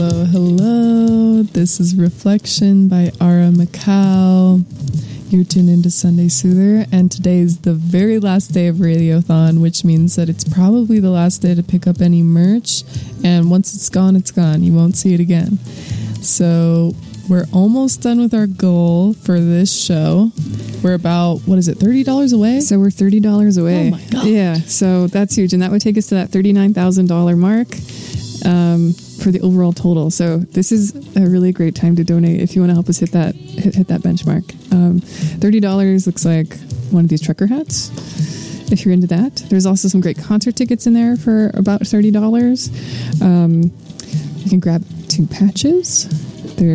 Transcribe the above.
Hello, hello. This is Reflection by Ara Macau. You're tuned into Sunday Soother, and today is the very last day of Radiothon, which means that it's probably the last day to pick up any merch, and once it's gone, it's gone. You won't see it again. So we're almost done with our goal for this show. We're about, $30 away? So we're $30 away. Oh my God. Yeah, so that's huge, and that would take us to that $39,000 mark. For the overall total. So this is a really great time to donate if you want to help us hit that benchmark. $30 looks like one of these trucker hats if you're into that. There's also some great concert tickets in there for about $30. You can grab 2 patches.